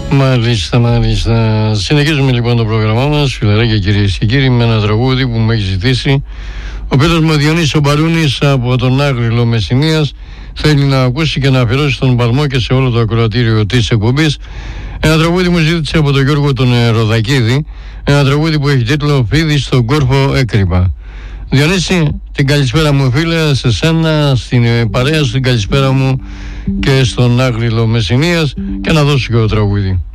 Μάλιστα. Συνεχίζουμε λοιπόν το πρόγραμμά μας, φιλαράκια κυρίες και κύριοι, με ένα τραγούδι που μου έχει ζητήσει ο Πέτρος μου Διονύσης ο Μπαρούνης από τον Άγριλο Μεσσηνίας. Θέλει να ακούσει και να αφιερώσει στον παλμό και σε όλο το ακροατήριο της εκπομπής. Ένα τραγούδι μου ζήτησε από τον Γιώργο τον Ροδακίδη. Ένα τραγούδι που έχει τίτλο «Φίδι στον κόρφο έκρυπα». Διονύση, την καλησπέρα μου φίλε, σε σένα, στην παρέα σου την καλησπέρα μου και στον Άγριλο Μεσσηνίας, και να δώσω και το τραγούδι.